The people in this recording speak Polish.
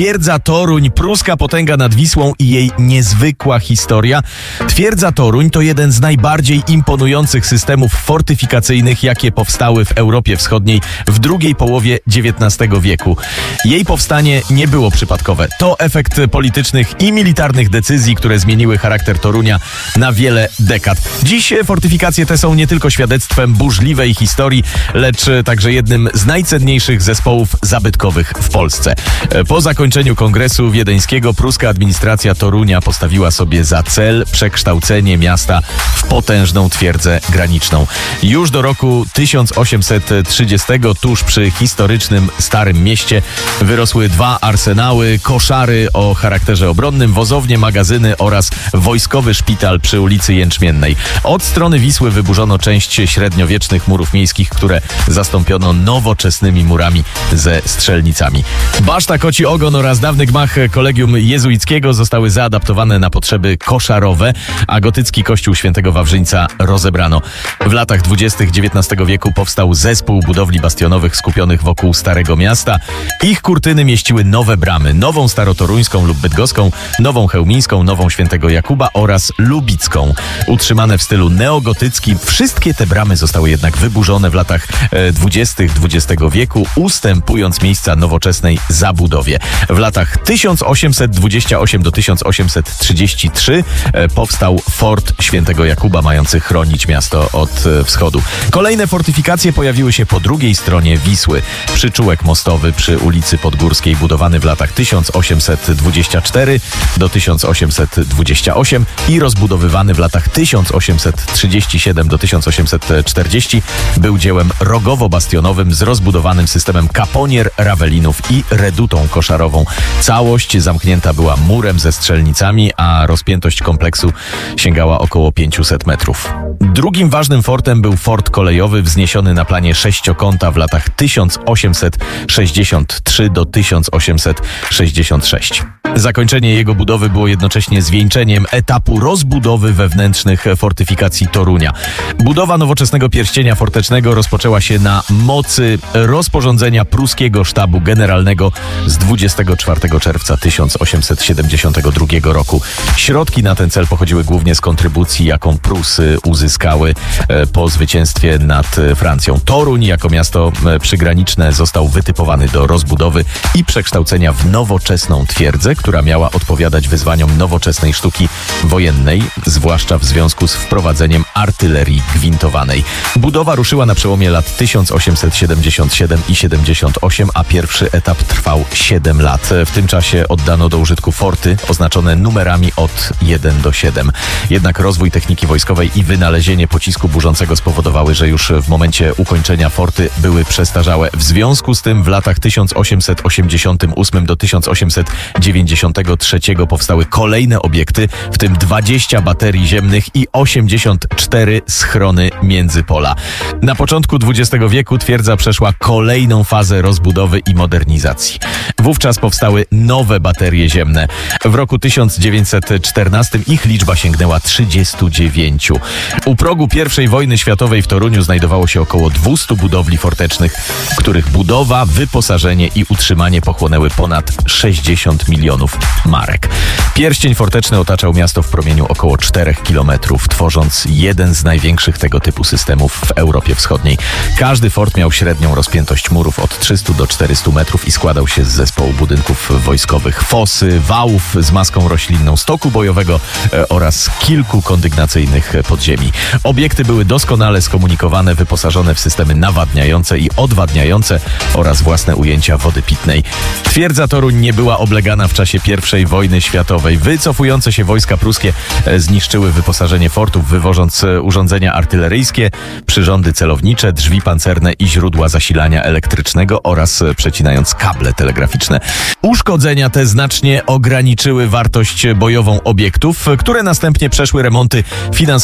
Twierdza Toruń, pruska potęga nad Wisłą i jej niezwykła historia. Twierdza Toruń to jeden z najbardziej imponujących systemów fortyfikacyjnych, jakie powstały w Europie Wschodniej w drugiej połowie XIX wieku. Jej powstanie nie było przypadkowe. To efekt politycznych i militarnych decyzji, które zmieniły charakter Torunia na wiele dekad. Dziś fortyfikacje te są nie tylko świadectwem burzliwej historii, lecz także jednym z najcenniejszych zespołów zabytkowych w Polsce. Po zakończeniu Kongresu Wiedeńskiego pruska administracja Torunia postawiła sobie za cel przekształcenie miasta w potężną twierdzę graniczną. Już do roku 1830 tuż przy historycznym Starym Mieście wyrosły 2 arsenały, koszary o charakterze obronnym, wozownie, magazyny oraz wojskowy szpital przy ulicy Jęczmiennej. Od strony Wisły wyburzono część średniowiecznych murów miejskich, które zastąpiono nowoczesnymi murami ze strzelnicami. Baszta Koci Ogon oraz dawny gmach Kolegium Jezuickiego zostały zaadaptowane na potrzeby koszarowe, a gotycki kościół świętego Wawrzyńca rozebrano. W latach 20. XIX wieku powstał zespół budowli bastionowych skupionych wokół Starego Miasta. Ich kurtyny mieściły nowe bramy, nową starotoruńską lub bydgoską, nową chełmińską, nową świętego Jakuba oraz lubicką. Utrzymane w stylu neogotyckim, wszystkie te bramy zostały jednak wyburzone w latach 20. XX wieku, ustępując miejsca nowoczesnej zabudowie. W latach 1828 do 1833 powstał fort świętego Jakuba, mający chronić miasto od wschodu. Kolejne fortyfikacje pojawiły się po drugiej stronie Wisły. Przyczółek mostowy przy ulicy Podgórskiej, budowany w latach 1824 do 1828 i rozbudowywany w latach 1837 do 1840, był dziełem rogowo-bastionowym z rozbudowanym systemem kaponier, rawelinów i redutą koszarową. Całość zamknięta była murem ze strzelnicami, a rozpiętość kompleksu sięgała około 500 metrów. Drugim ważnym fortem był fort kolejowy wzniesiony na planie sześciokąta w latach 1863 do 1866. Zakończenie jego budowy było jednocześnie zwieńczeniem etapu rozbudowy wewnętrznych fortyfikacji Torunia. Budowa nowoczesnego pierścienia fortecznego rozpoczęła się na mocy rozporządzenia pruskiego sztabu generalnego z 24 czerwca 1872 roku. Środki na ten cel pochodziły głównie z kontrybucji, jaką Prusy uzyskały po zwycięstwie nad Francją. Toruń jako miasto przygraniczne został wytypowany do rozbudowy i przekształcenia w nowoczesną twierdzę, która miała odpowiadać wyzwaniom nowoczesnej sztuki wojennej, zwłaszcza w związku z wprowadzeniem artylerii gwintowanej. Budowa ruszyła na przełomie lat 1877 i 78, a pierwszy etap trwał 7 lat. W tym czasie oddano do użytku forty oznaczone numerami od 1 do 7. Jednak rozwój techniki wojskowej i wynalezienie pocisku burzącego spowodowały, że już w momencie ukończenia forty były przestarzałe. W związku z tym w latach 1888 do 1893 powstały kolejne obiekty, w tym 20 baterii ziemnych i 84 schrony międzypola. Na początku XX wieku twierdza przeszła kolejną fazę rozbudowy i modernizacji. Wówczas powstały nowe baterie ziemne. W roku 1914 ich liczba sięgnęła 39. U progu I wojny światowej w Toruniu znajdowało się około 200 budowli fortecznych, których budowa, wyposażenie i utrzymanie pochłonęły ponad 60 milionów marek. Pierścień forteczny otaczał miasto w promieniu około 4 kilometrów, tworząc jeden z największych tego typu systemów w Europie Wschodniej. Każdy fort miał średnią rozpiętość murów od 300 do 400 metrów i składał się z zespołu budynków wojskowych, fosy, wałów z maską roślinną, stoku bojowego oraz kilku kondygnacyjnych podziemi. Obiekty były doskonale skomunikowane, wyposażone w systemy nawadniające i odwadniające oraz własne ujęcia wody pitnej. Twierdza Toruń nie była oblegana w czasie I wojny światowej. Wycofujące się wojska pruskie zniszczyły wyposażenie fortów, wywożąc urządzenia artyleryjskie, przyrządy celownicze, drzwi pancerne i źródła zasilania elektrycznego oraz przecinając kable telegraficzne. Uszkodzenia te znacznie ograniczyły wartość bojową obiektów, które następnie przeszły remonty finansowe